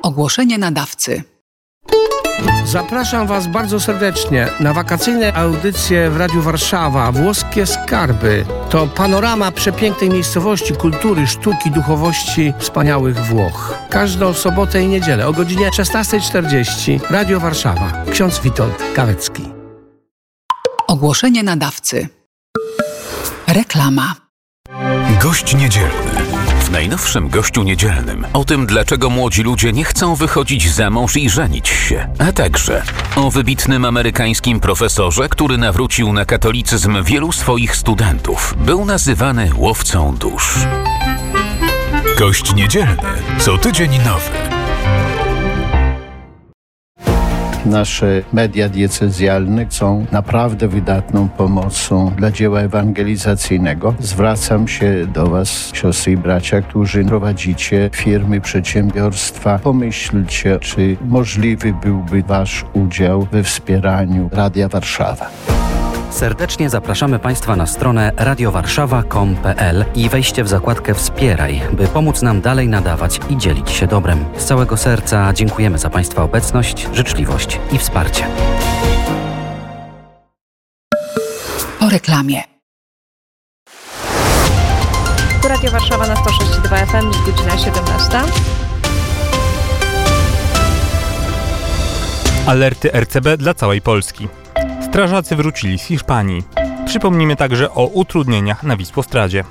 Ogłoszenie nadawcy. Zapraszam Was bardzo serdecznie na wakacyjne audycje w Radiu Warszawa. Włoskie Skarby to panorama przepięknej miejscowości, kultury, sztuki, duchowości wspaniałych Włoch. Każdą sobotę i niedzielę o godzinie 16:40. Radio Warszawa. Ksiądz Witold Kawecki. Ogłoszenie nadawcy. Reklama. Gość niedzielny. W najnowszym Gościu Niedzielnym o tym, dlaczego młodzi ludzie nie chcą wychodzić za mąż i żenić się, a także o wybitnym amerykańskim profesorze, który nawrócił na katolicyzm wielu swoich studentów. Był nazywany łowcą dusz. Gość Niedzielny. Co tydzień nowy. Nasze media diecezjalne są naprawdę wydatną pomocą dla dzieła ewangelizacyjnego. Zwracam się do Was, siostry i bracia, którzy prowadzicie firmy, przedsiębiorstwa. Pomyślcie, czy możliwy byłby Wasz udział we wspieraniu Radia Warszawa. Serdecznie zapraszamy Państwa na stronę radiowarszawa.com.pl i wejście w zakładkę Wspieraj, by pomóc nam dalej nadawać i dzielić się dobrem. Z całego serca dziękujemy za Państwa obecność, życzliwość i wsparcie. Po reklamie. Tu Radio Warszawa na 106,2 FM, jest godzina 17. Alerty RCB dla całej Polski. Strażacy wrócili z Hiszpanii. Przypomnimy także o utrudnieniach na Wisłostradzie.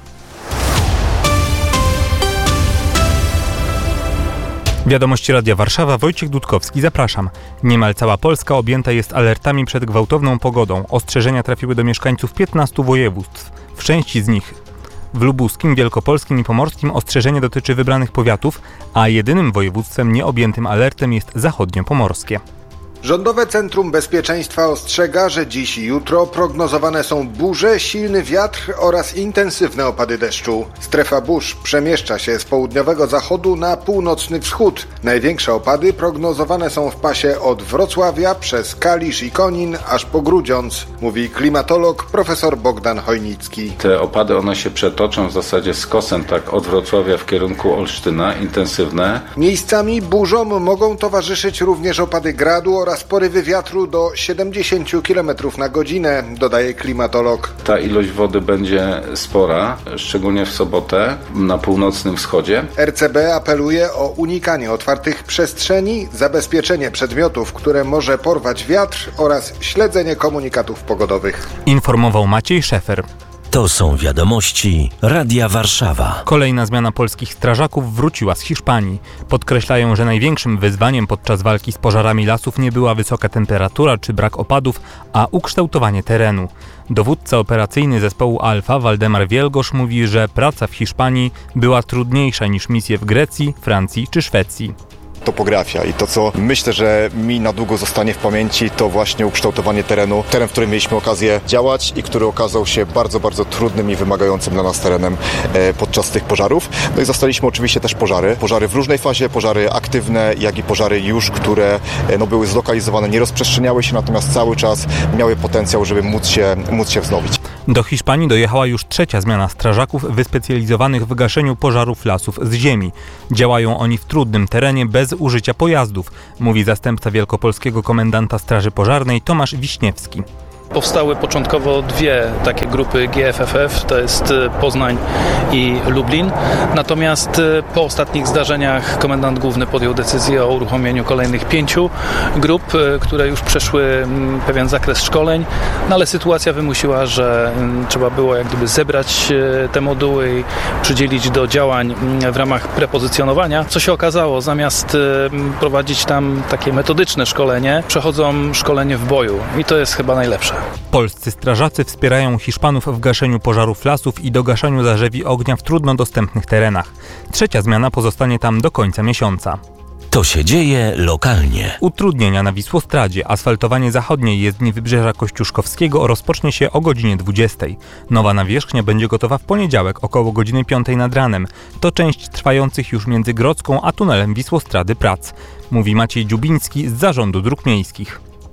Wiadomości Radia Warszawa, Wojciech Dudkowski, zapraszam. Niemal cała Polska objęta jest alertami przed gwałtowną pogodą. Ostrzeżenia trafiły do mieszkańców 15 województw. W części z nich w lubuskim, wielkopolskim i pomorskim ostrzeżenie dotyczy wybranych powiatów, a jedynym województwem nieobjętym alertem jest zachodniopomorskie. Rządowe Centrum Bezpieczeństwa ostrzega, że dziś i jutro prognozowane są burze, silny wiatr oraz intensywne opady deszczu. Strefa burz przemieszcza się z południowego zachodu na północny wschód. Największe opady prognozowane są w pasie od Wrocławia przez Kalisz i Konin aż po Grudziądz, mówi klimatolog profesor Bogdan Hojnicki. Te opady one się przetoczą w zasadzie z kosem, tak od Wrocławia w kierunku Olsztyna, intensywne. Miejscami burzom mogą towarzyszyć również opady gradu oraz porywy wiatru do 70 km na godzinę, dodaje klimatolog. Ta ilość wody będzie spora, szczególnie w sobotę na północnym wschodzie. RCB apeluje o unikanie otwartych przestrzeni, zabezpieczenie przedmiotów, które może porwać wiatr oraz śledzenie komunikatów pogodowych. Informował Maciej Szefer. To są wiadomości Radia Warszawa. Kolejna zmiana polskich strażaków wróciła z Hiszpanii. Podkreślają, że największym wyzwaniem podczas walki z pożarami lasów nie była wysoka temperatura czy brak opadów, a ukształtowanie terenu. Dowódca operacyjny zespołu Alfa, Waldemar Wielgosz, mówi, że praca w Hiszpanii była trudniejsza niż misje w Grecji, Francji czy Szwecji. Topografia i to, co myślę, że mi na długo zostanie w pamięci, to właśnie ukształtowanie terenu. Teren, w którym mieliśmy okazję działać i który okazał się bardzo, bardzo trudnym i wymagającym dla nas terenem podczas tych pożarów. No i zastaliśmy oczywiście też pożary. Pożary w różnej fazie, pożary aktywne, jak i pożary już, które były zlokalizowane, nie rozprzestrzeniały się, natomiast cały czas miały potencjał, żeby móc się wznowić. Do Hiszpanii dojechała już trzecia zmiana strażaków wyspecjalizowanych w gaszeniu pożarów lasów z ziemi. Działają oni w trudnym terenie bez użycia pojazdów, mówi zastępca wielkopolskiego komendanta Straży Pożarnej Tomasz Wiśniewski. Powstały początkowo dwie takie grupy GFFF, to jest Poznań i Lublin. Natomiast po ostatnich zdarzeniach komendant główny podjął decyzję o uruchomieniu kolejnych 5 grup, które już przeszły pewien zakres szkoleń, no ale sytuacja wymusiła, że trzeba było jak gdyby zebrać te moduły i przydzielić do działań w ramach prepozycjonowania. Co się okazało, zamiast prowadzić tam takie metodyczne szkolenie, przechodzą szkolenie w boju i to jest chyba najlepsze. Polscy strażacy wspierają Hiszpanów w gaszeniu pożarów lasów i dogaszaniu zarzewi ognia w trudno dostępnych terenach. Trzecia zmiana pozostanie tam do końca miesiąca. To się dzieje lokalnie. Utrudnienia na Wisłostradzie. Asfaltowanie zachodniej jezdni Wybrzeża Kościuszkowskiego rozpocznie się o godzinie 20. Nowa nawierzchnia będzie gotowa w poniedziałek około godziny 5 nad ranem. To część trwających już między Grodzką a tunelem Wisłostrady prac, mówi Maciej Dziubiński z Zarządu Dróg Miejskich.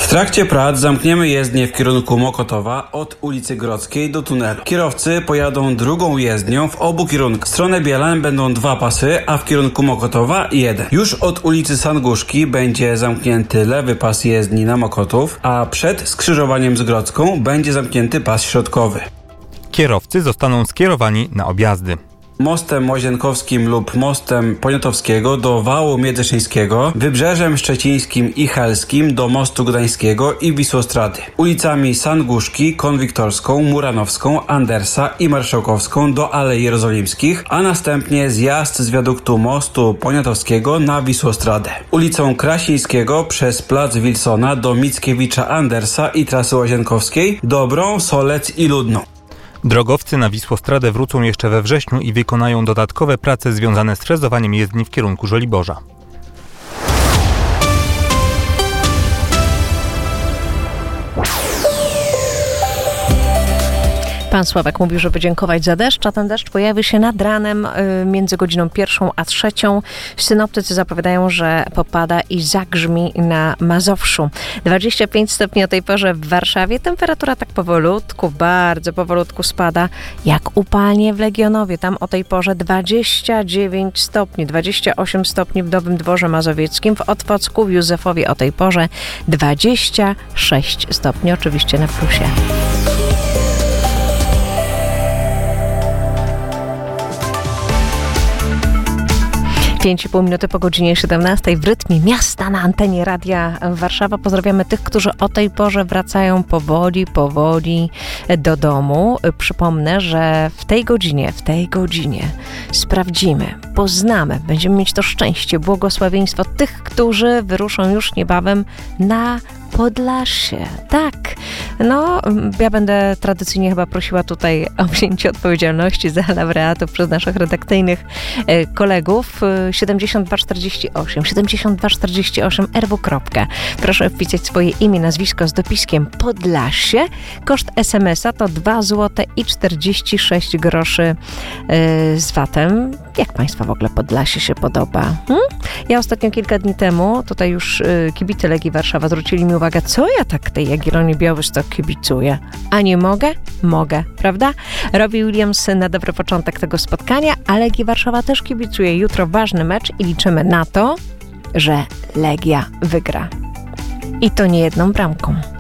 W trakcie prac zamkniemy jezdnię w kierunku Mokotowa od ulicy Grodzkiej do tunelu. Kierowcy pojadą drugą jezdnią w obu kierunkach. W stronę Bielan będą 2 pasy, a w kierunku Mokotowa 1. Już od ulicy Sanguszki będzie zamknięty lewy pas jezdni na Mokotów, a przed skrzyżowaniem z Grodzką będzie zamknięty pas środkowy. Kierowcy zostaną skierowani na objazdy. Mostem Łazienkowskim lub mostem Poniatowskiego do Wału Miedzyczyńskiego, Wybrzeżem Szczecińskim i Helskim do Mostu Gdańskiego i Wisłostrady. Ulicami Sanguszki, Konwiktorską, Muranowską, Andersa i Marszałkowską do Alei Jerozolimskich, a następnie zjazd z wiaduktu Mostu Poniatowskiego na Wisłostradę. Ulicą Krasińskiego przez Plac Wilsona do Mickiewicza Andersa i trasy Łazienkowskiej, Dobrą, Solec i Ludną. Drogowcy na Wisłostradę wrócą jeszcze we wrześniu i wykonają dodatkowe prace związane z frezowaniem jezdni w kierunku Żoliborza. Pan Sławek mówił, żeby dziękować za deszcz, a ten deszcz pojawi się nad ranem między godziną 1 a 3. Synoptycy zapowiadają, że popada i zagrzmi na Mazowszu. 25 stopni o tej porze w Warszawie. Temperatura tak powolutku, bardzo powolutku spada, jak upalnie w Legionowie. Tam o tej porze 29 stopni, 28 stopni w Nowym Dworze Mazowieckim, w Otwocku, w Józefowie o tej porze 26 stopni, oczywiście na plusie. 5,5 minuty po godzinie 17 w rytmie miasta na antenie Radia Warszawa. Pozdrawiamy tych, którzy o tej porze wracają powoli do domu. Przypomnę, że w tej godzinie sprawdzimy, poznamy, będziemy mieć to szczęście, błogosławieństwo tych, którzy wyruszą już niebawem na Podlasie. Tak. No, ja będę tradycyjnie chyba prosiła tutaj o wzięcie odpowiedzialności za laureatów przez naszych redakcyjnych kolegów. 7248 RW. Proszę wpisać swoje imię, nazwisko z dopiskiem Podlasie. Koszt SMS-a to 2 zł i 46 groszy z VAT-em. Jak Państwa w ogóle Podlasie się podoba? Ja ostatnio kilka dni temu, tutaj już kibice Legii Warszawa zwrócili mi uwagę, co ja tak tej Jagiellonii Białystok kibicuję. A nie mogę? Mogę, prawda? Robbie Williams na dobry początek tego spotkania, a Legii Warszawa też kibicuje. Jutro ważny mecz i liczymy na to, że Legia wygra. I to nie jedną bramką.